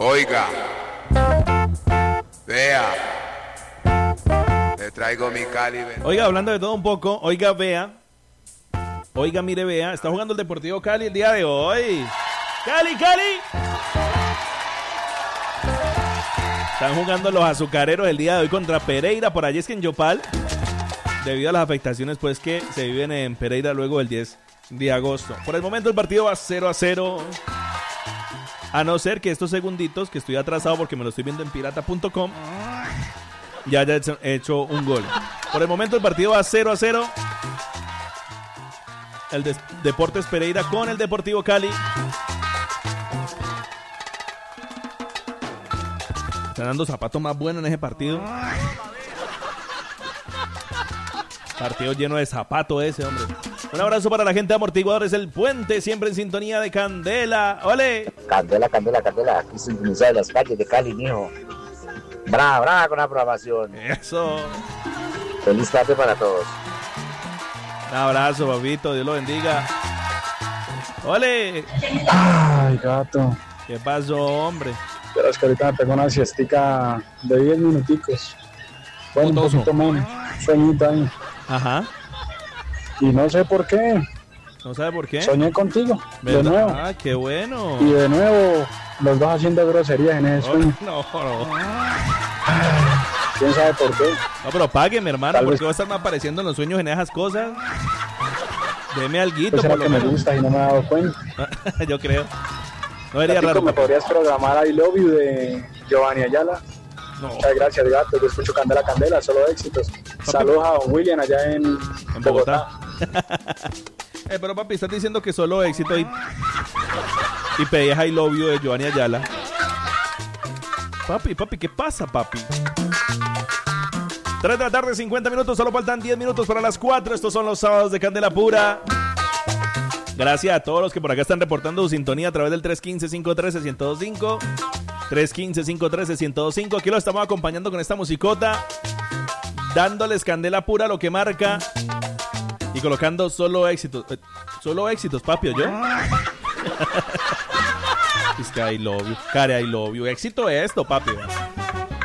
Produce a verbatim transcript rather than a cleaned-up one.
Oiga, vea, le traigo mi Cali. Oiga, hablando de todo un poco, oiga, vea, oiga, mire, vea, está jugando el Deportivo Cali el día de hoy. ¡Cali, Cali! Están jugando los azucareros el día de hoy contra Pereira, por allí es que en Yopal, debido a las afectaciones pues que se viven en Pereira luego del diez de agosto. Por el momento el partido va cero a cero. A no ser que estos segunditos, que estoy atrasado porque me lo estoy viendo en pirata punto com, ya haya hecho, hecho un gol. Por el momento el partido va cero a cero. El de Deportes Pereira con el Deportivo Cali. Están dando zapatos más buenos en ese partido. Partido lleno de zapatos ese, hombre. Un abrazo para la gente de Amortiguadores El Puente, siempre en sintonía de Candela. ¡Ole! Candela, Candela, Candela. Aquí sintonizado en las calles de Cali, mijo. Brava, brava con la programación. Eso. Feliz tarde para todos. Un abrazo, papito. Dios lo bendiga. ¡Ole! Ay, gato. ¿Qué pasó, hombre? Pero es que ahorita me pego una siestica de diez minuticos. Bueno, un poquito menos. Sueñito ahí. Ajá. Y no sé por qué. ¿No sabe por qué? Soñé contigo, ¿verdad? de nuevo. Ah, qué bueno. Y de nuevo, los dos haciendo groserías en ese sueño. No, no. ¿Quién sabe por qué? No, pero pague, mi hermano, Tal porque vez... va a estar apareciendo en los sueños en esas cosas. Deme alguito, Pues por era lo que me menos. gusta y no me he dado cuenta. Yo creo. No sería Gatico, raro. ¿me papi. podrías programar I Love You de Giovanni Ayala? No. Muchas gracias, gato. Yo escucho Candela, Candela, solo éxitos. Saludos a don William allá en, En Bogotá. Bogotá. eh, pero papi, estás diciendo que solo éxito y, y pedías I Love You de Giovanni Ayala. Papi, papi, ¿qué pasa, papi? tres de la tarde, cincuenta minutos, solo faltan diez minutos para las cuatro. Estos son los sábados de Candela Pura. Gracias a todos los que por acá están reportando su sintonía a través del tres uno cinco, cinco uno tres, uno cero cinco. tres uno cinco, cinco uno tres, uno cero cinco. Aquí lo estamos acompañando con esta musicota, dándoles Candela Pura, lo que marca, y colocando solo éxitos. Eh, solo éxitos, papi, ¿o yo? Es que I love you, care I love you. Éxito es esto, papi.